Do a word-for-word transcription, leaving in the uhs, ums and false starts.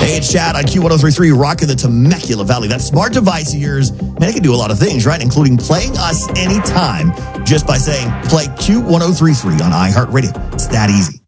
Hey, it's Chad on Q one oh three point three, rocking the Temecula Valley. That smart device of yours, man, it can do a lot of things, right? Including playing us anytime just by saying, play Q one oh three point three on iHeartRadio. It's that easy.